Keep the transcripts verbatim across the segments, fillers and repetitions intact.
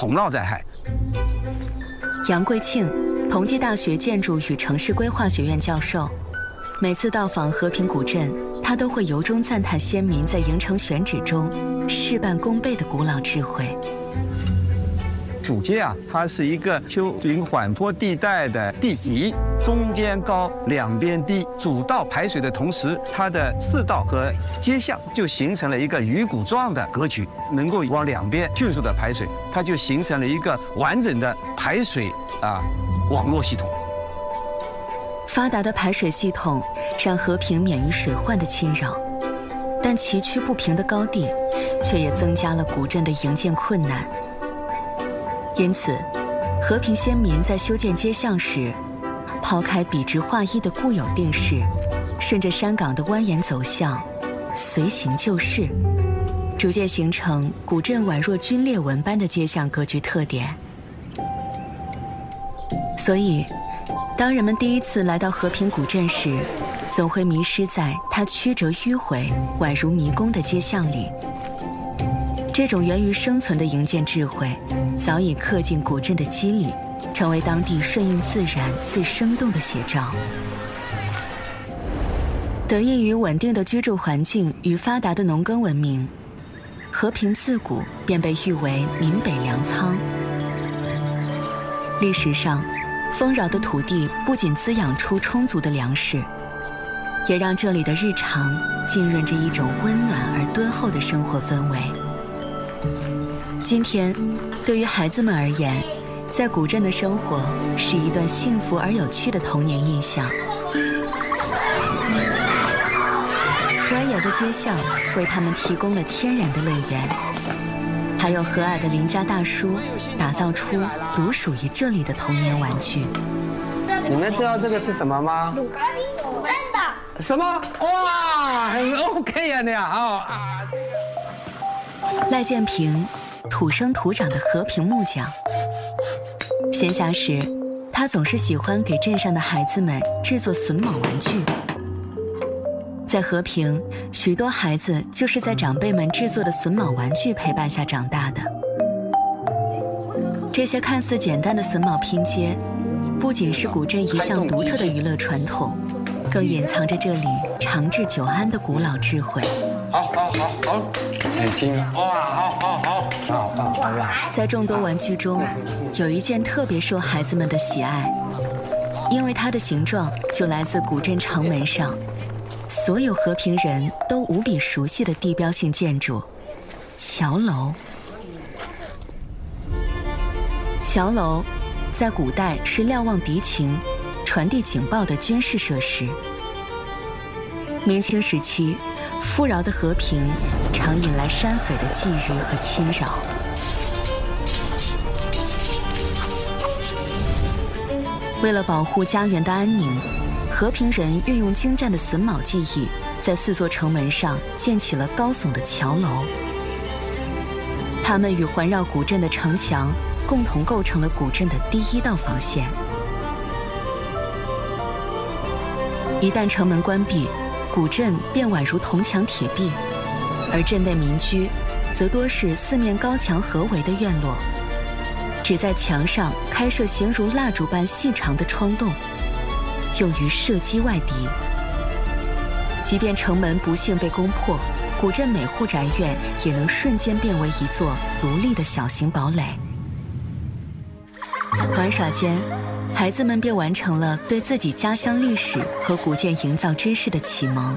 洪涝灾害。 杨贵庆，同济大学建筑与城市规划学院教授，每次到访和平古镇，他都会由衷赞叹先民在营城选址中事半功倍的古老智慧。 主街啊，它是一个丘陵缓坡地带的地级，中间高，两边低，主道排水的同时，它的次道和街巷就形成了一个鱼骨状的格局，能够往两边迅速的排水，它就形成了一个完整的排水啊网络系统。 发达的排水系统让和平免于水患的侵扰，但崎岖不平的高地却也增加了古镇的营建困难。因此，和平先民在修建街巷时，抛开笔直划一的固有定式，顺着山岗的蜿蜒走向，随行就市，逐渐形成古镇宛若军列纹般的街巷格局特点。所以，当人们第一次来到和平古镇时，总会迷失在它曲折迂回、宛如迷宫的街巷里。这种源于生存的营建智慧，早已刻进古镇的肌理，成为当地顺应自然最生动的写照。得益于稳定的居住环境与发达的农耕文明，和平自古便被誉为闽北粮仓。历史上，丰饶的土地不仅滋养出充足的粮食，也让这里的日常浸润着一种温暖而敦厚的生活氛围。今天，对于孩子们而言，在古镇的生活是一段幸福而有趣的童年印象。蜿蜒的街巷为他们提供了天然的乐园，还有和蔼的邻家大叔打造出独属于这里的童年玩具。 你们知道这个是什么吗？ 鲁咖冰，真的。 什么？哇，很 OK 呀，你啊啊！ 赖建平，土生土长的和平木匠。闲暇时，他总是喜欢给镇上的孩子们制作榫卯玩具。在和平，许多孩子就是在长辈们制作的榫卯玩具陪伴下长大的。这些看似简单的榫卯拼接，不仅是古镇一项独特的娱乐传统，更隐藏着这里长治久安的古老智慧。 好好好好，很轻，哇，好好好，好棒，好棒！ 在众多玩具中，有一件特别受孩子们的喜爱，因为它的形状就来自古镇城门上所有和平人都无比熟悉的地标性建筑——桥楼。桥楼在古代是瞭望敌情、传递警报的军事设施。明清时期，富饶的和平常引来山匪的觊觎和侵扰。为了保护家园的安宁，和平人运用精湛的榫卯技艺，在四座城门上建起了高耸的桥楼。它们与环绕古镇的城墙共同构成了古镇的第一道防线。一旦城门关闭，古镇便宛如铜墙铁壁，而镇内民居则多是四面高墙合围的院落，只在墙上开设形如蜡烛般细长的窗洞，用于射击外敌。即便城门不幸被攻破，古镇每户宅院也能瞬间变为一座独立的小型堡垒。玩耍间，孩子们便完成了对自己家乡历史和古建营造知识的启蒙。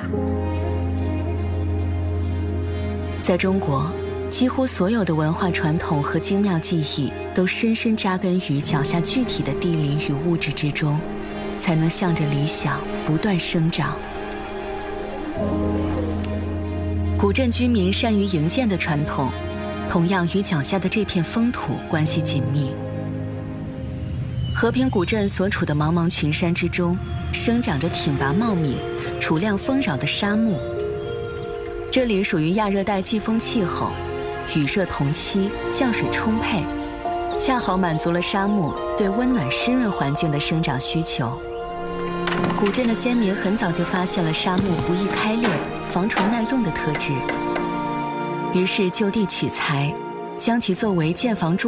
在中国，几乎所有的文化传统和精妙技艺都深深扎根于脚下具体的地理与物质之中，才能向着理想不断生长。古镇居民善于营建的传统，同样与脚下的这片风土关系紧密。和平古镇所处的茫茫群山之中，生长着挺拔茂密、储量丰饶的沙漠。这里属于亚热带季风气候，雨热同期，降水充沛，恰好满足了沙漠对温暖湿润环境的生长需求。古镇的先民很早就发现了沙漠不易开裂、防虫耐用的特质，于是就地取材，将其作为建房筑